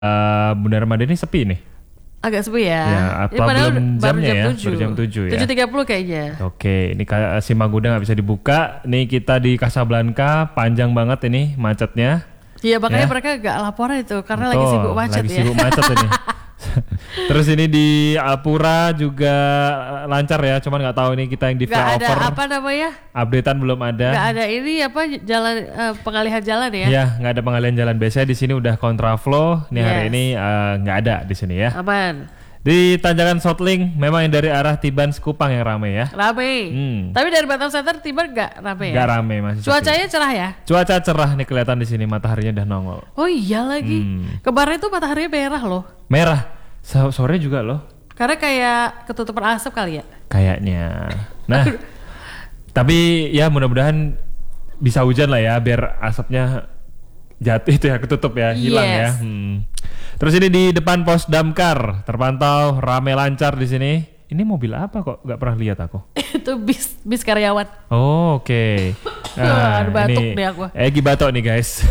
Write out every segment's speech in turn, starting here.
Bundaran Madani sepi nih. Agak sepi ya. Ya, Ini padahal belum baru jamnya jam ya? 7. Baru jam 7 ya. 7.30 kayaknya. Oke, ini Simpang Gudang nggak bisa dibuka. Nih kita di Casablanca, panjang banget ini macetnya. Iya makanya Ya. mereka gak laporan itu karena Betul, lagi sibuk macet lagi ya. sibuk macet ini. Terus ini di Alpura juga lancar ya, cuman nggak tahu nih kita yang di Gak ada flyover. apa namanya? Updatean belum ada. Gak ada ini apa jalan pengalihan jalan ya? Ya, nggak ada pengalihan jalan. Biasanya di sini udah kontraflow. Nih hari Yes. ini nggak ada di sini ya. Aman. Di Tanjakan Sotling memang yang dari arah Tiban Sekupang yang rame ya. Rame. Tapi dari Batam Center tiba gak rame ya? Nggak rame masih. Cuacanya cerah ya? Cuaca cerah nih kelihatan di sini, mataharinya udah nongol. Oh iya lagi. Kemarin tuh mataharinya merah loh. Merah. Sore juga loh. Karena kayak ketutupan asap kali ya? Kayaknya. Nah, tapi ya mudah-mudahan bisa hujan lah ya, biar asapnya jatuh itu ya, ketutup ya, hilang ya. Yes. Terus ini di depan pos damkar terpantau rame lancar di sini. Ini mobil apa kok? Nggak pernah lihat aku. Itu bis karyawan. Oh, oke. Aduh, batuk deh aku. Egi batok nih guys.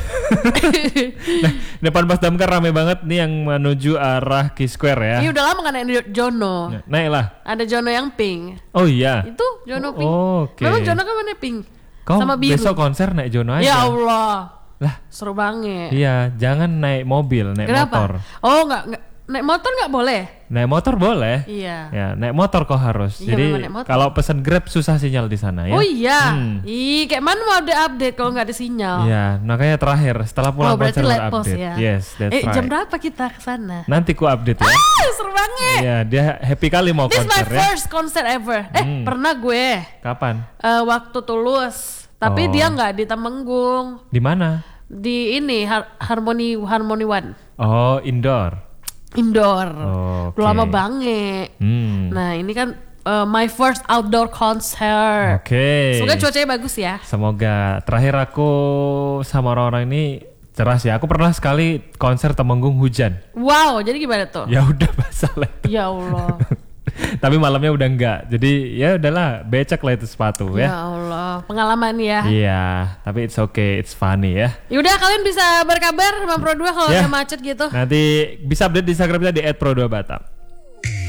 Nah, depan pos damkar rame banget nih yang menuju arah Key Square ya. Ini udah lama gak naik Jono. Naik lah. Ada Jono yang pink. Oh iya. Itu Jono pink. Oke. Memang Jono kan warna pink. Kau sama biru. besok konser naik Jono aja. Ya Allah. Lah, Seru banget. iya, jangan naik mobil, naik Kenapa? motor. Oh enggak. Naik motor nggak boleh? Naik motor boleh. Iya. Ya, naik motor kok harus. Iya, memang Jadi naik motor. kalau pesen Grab susah sinyal di sana ya. Oh iya. Ih, kayak mana mau ada update kalau nggak ada sinyal? Iya, makanya terakhir setelah pulang berarti konser late baru post update. ya. Yes, that's right. Jam berapa kita ke sana? Nanti ku update ya. Seru banget. Iya, dia happy kali mau This my konser ya. first concert ever. Pernah gue Kapan? waktu Tulus. Tapi Oh. dia nggak di Temenggung. Di mana? Di ini Harmony One. Oh, indoor. Indoor. Oh, Udah lama banget. Nah ini kan my first outdoor concert. Oke. Semoga cuacanya bagus ya. Semoga. Terakhir aku sama orang-orang ini cerah sih. Aku pernah sekali konser Temenggung hujan. Wow, jadi gimana tuh? Ya udah basah lah. Ya Allah. Tapi malamnya udah enggak. Jadi ya udahlah, becek lah itu sepatu Ya ya. Allah, pengalaman ya. Iya, tapi it's okay, it's funny ya. Yaudah kalian bisa berkabar sama Pro 2 kalau Ya. ada macet gitu. Nanti bisa update di Instagram kita di @pro2batam.